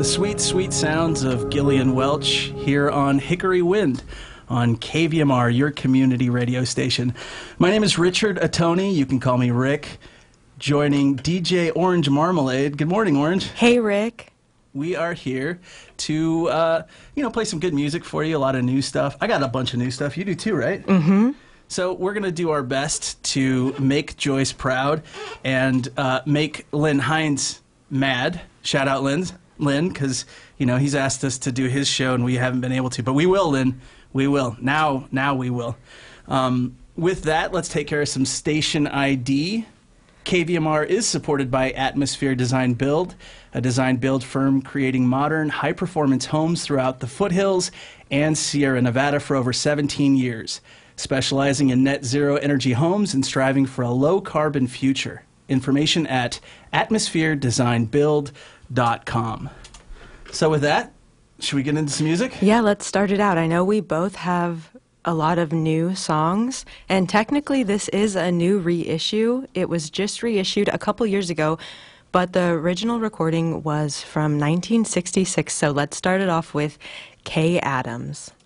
The sweet, sweet sounds of Gillian Welch here on Hickory Wind on KVMR, your community radio station. My name is Richard Atoni. You can call me Rick. Joining DJ Orange Marmalade. Good morning, Orange. Hey, Rick. We are here to, play some good music for you, a lot of new stuff. I got a bunch of new stuff. You do too, right? Mm-hmm. So we're going to do our best to make Joyce proud and make Lynn Hines mad. Shout out Lynn, because, he's asked us to do his show and we haven't been able to. But we will, Lynn. We will. Now we will. With that, let's take care of some station ID. KVMR is supported by Atmosphere Design Build, a design build firm creating modern, high-performance homes throughout the foothills and Sierra Nevada for over 17 years, specializing in net zero energy homes and striving for a low-carbon future. Information at atmospheredesignbuild.com. So with that, should we get into some music? Yeah, let's start it out. I know we both have a lot of new songs, and technically this is a new reissue. It was just reissued a couple years ago, but the original recording was from 1966, so let's start it off with Kay Adams.